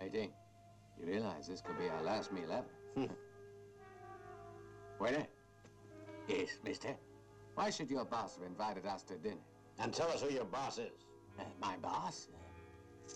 Matey, you realize this could be our last meal ever? Waiter? Yes, mister? Why should your boss have invited us to dinner? And tell us who your boss is. My boss?